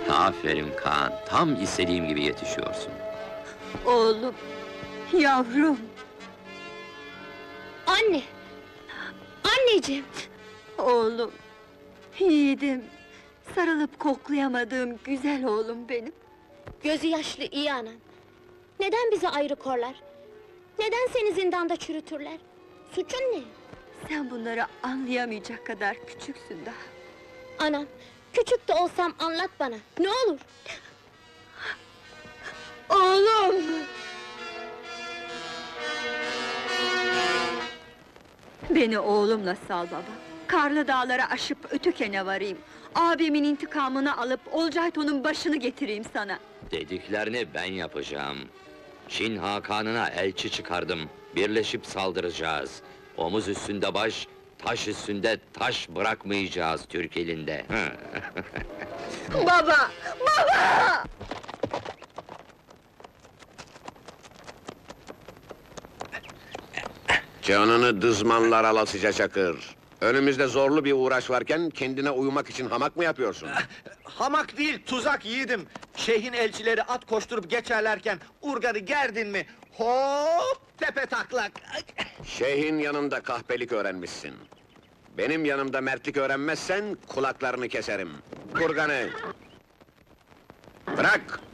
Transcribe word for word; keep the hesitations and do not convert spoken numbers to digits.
Aferin Kaan, tam istediğim gibi yetişiyorsun. Oğlum, yavrum, Anne! Anneciğim! oğlum, yiğidim, sarılıp koklayamadığım güzel oğlum benim. Gözü yaşlı iyi anan. Neden bizi ayrı korlar? Neden seni zindanda çürütürler? Suçun ne? Sen bunları anlayamayacak kadar küçüksün daha. Anam, küçük de olsam anlat bana, ne olur! Oğlum! Beni oğlumla sal baba. Karlı dağları aşıp Ötüken'e varayım. Abimin intikamını alıp Olcayto'nun başını getireyim sana. Dediklerini ben yapacağım. Çin Hakan'ına elçi çıkardım. Birleşip saldıracağız. Omuz üstünde baş, taş üstünde taş bırakmayacağız Türk elinde. Baba! Baba! Canını dızmanlar alasıca Çakır! Önümüzde zorlu bir uğraş varken, kendine uyumak için hamak mı yapıyorsun? Hamak değil, tuzak yiğidim! Şeyhin elçileri at koşturup geçerlerken, urganı gerdin mi? Hop! Tepe taklak! Şeyhin yanında kahpelik öğrenmişsin. Benim yanımda mertlik öğrenmezsen, kulaklarını keserim. Kurganı! Bırak!